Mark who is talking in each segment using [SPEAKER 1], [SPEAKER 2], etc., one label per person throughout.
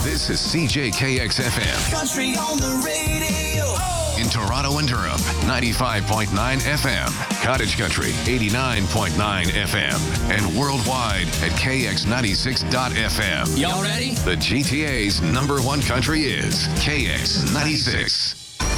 [SPEAKER 1] This is CJKX FM.
[SPEAKER 2] Country on the radio.
[SPEAKER 1] In Toronto and Durham, 95.9 FM. Cottage Country, 89.9 FM. And worldwide at KX96.FM.
[SPEAKER 2] Y'all ready?
[SPEAKER 1] The GTA's number one country is KX96.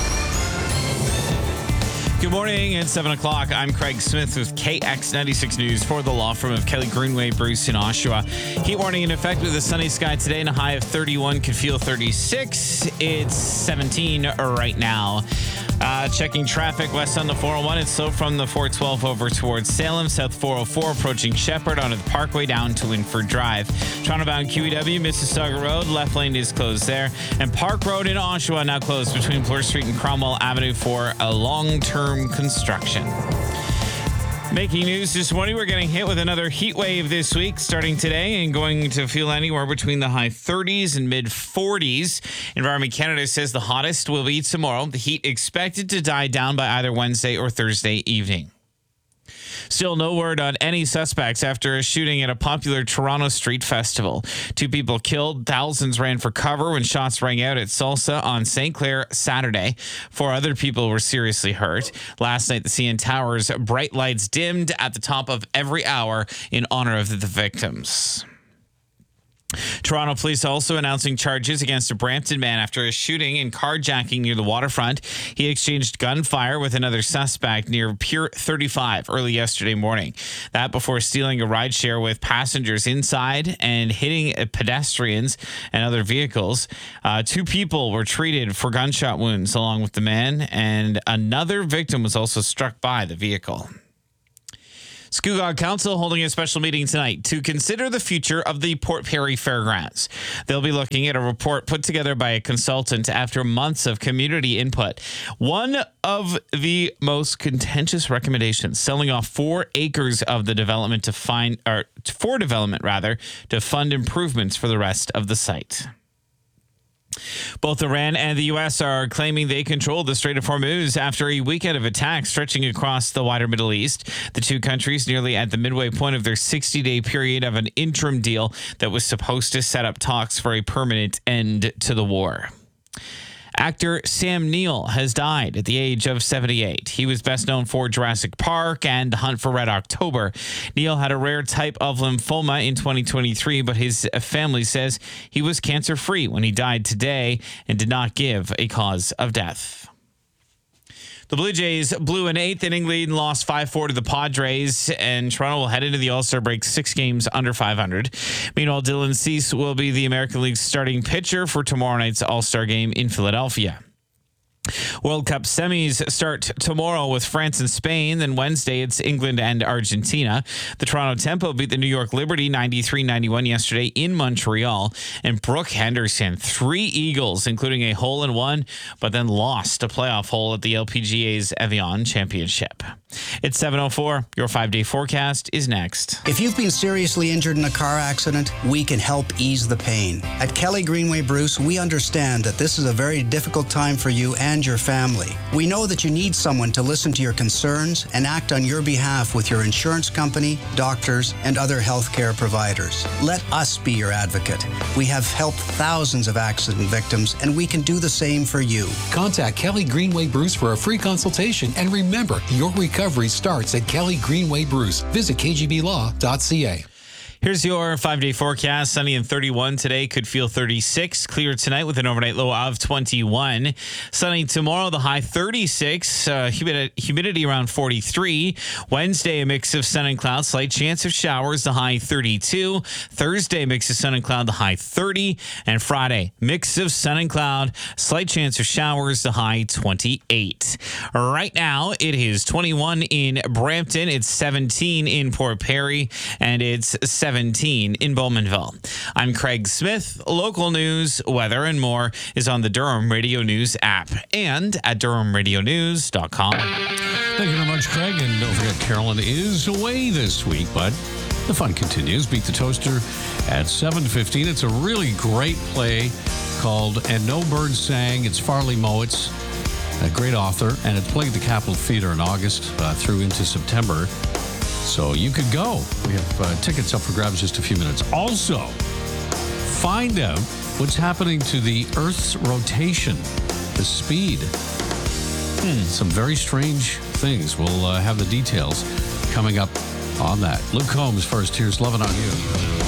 [SPEAKER 3] Good morning. It's 7 o'clock. I'm Craig Smith with KX96 News for the law firm of Kelly Greenway Bruce in Oshawa. Heat warning in effect with a sunny sky today and a high of 31. Could feel 36. It's 17 right now. Checking traffic west on the 401. It's slow from the 412 over towards Salem. South 404 approaching Shepherd onto the Parkway down to Winford Drive. Toronto-bound QEW, Mississauga Road. Left lane is closed there. And Park Road in Oshawa now closed between Bloor Street and Cromwell Avenue for a long-term construction. Making news this morning, we're getting hit with another heat wave this week, starting today and going to feel anywhere between the high 30s and mid 40s. Environment Canada says the hottest will be tomorrow. The heat expected to die down by either Wednesday or Thursday evening. Still no word on any suspects after a shooting at a popular Toronto street festival. 2 people killed, thousands ran for cover when shots rang out at Salsa on St. Clair Saturday. 4 other people were seriously hurt. Last night, the CN Tower's bright lights dimmed at the top of every hour in honor of the victims. Toronto police also announcing charges against a Brampton man after a shooting and carjacking near the waterfront. He exchanged gunfire with another suspect near Pier 35 early yesterday morning. That before stealing a rideshare with passengers inside and hitting pedestrians and other vehicles. 2 people were treated for gunshot wounds along with the man, and another victim was also struck by the vehicle. Scugog Council holding a special meeting tonight to consider the future of the Port Perry Fairgrounds. They'll be looking at a report put together by a consultant after months of community input. One of the most contentious recommendations, selling off 4 acres of the development to fund improvements for the rest of the site. Both Iran and the U.S. are claiming they controlled the Strait of Hormuz after a weekend of attacks stretching across the wider Middle East. The 2 countries nearly at the midway point of their 60-day period of an interim deal that was supposed to set up talks for a permanent end to the war. Actor Sam Neill has died at the age of 78. He was best known for Jurassic Park and The Hunt for Red October. Neill had a rare type of lymphoma in 2023, but his family says he was cancer-free when he died today and did not give a cause of death. The Blue Jays blew an 8th-inning lead and lost 5-4 to the Padres, and Toronto will head into the All-Star break 6 games under 500. Meanwhile, Dylan Cease will be the American League's starting pitcher for tomorrow night's All-Star game in Philadelphia. World Cup semis start tomorrow with France and Spain. Then Wednesday, it's England and Argentina. The Toronto Tempo beat the New York Liberty 93-91 yesterday in Montreal. And Brooke Henderson, 3 eagles, including a hole-in-one, but then lost a playoff hole at the LPGA's Evian Championship. It's 7:04. Your 5-day forecast is next.
[SPEAKER 4] If you've been seriously injured in a car accident, we can help ease the pain. At Kelly Greenway Bruce, we understand that this is a very difficult time for you and your family. We know that you need someone to listen to your concerns and act on your behalf with your insurance company, doctors, and other healthcare providers. Let us be your advocate. We have helped thousands of accident victims, and we can do the same for you.
[SPEAKER 5] Contact Kelly Greenway Bruce for a free consultation, and remember, your recovery starts at Kelly Greenway Bruce. Visit kgblaw.ca.
[SPEAKER 3] Here's your 5-day forecast. Sunny and 31 today. Could feel 36. Clear tonight with an overnight low of 21. Sunny tomorrow, the high 36. Humidity around 43. Wednesday, a mix of sun and cloud. Slight chance of showers, the high 32. Thursday, mix of sun and cloud, the high 30. And Friday, mix of sun and cloud. Slight chance of showers, the high 28. Right now, it is 21 in Brampton. It's 17 in Port Perry. And it's 17 in Bowmanville. I'm Craig Smith. Local news, weather, and more is on the Durham Radio News app and at durhamradionews.com.
[SPEAKER 6] Thank you very much, Craig. And don't forget, Carolyn is away this week, but the fun continues. Beat the Toaster at 7:15. It's a really great play called And No Bird Sang. It's Farley Mowat's, a great author, and it played the Capitol Theatre in August through into September. So you could go. We have tickets up for grabs just a few minutes. Also, find out What's happening to the Earth's rotation, the speed? Some very strange things. We'll have the details coming up on that. Luke Combs first. Here's Lovin' on You.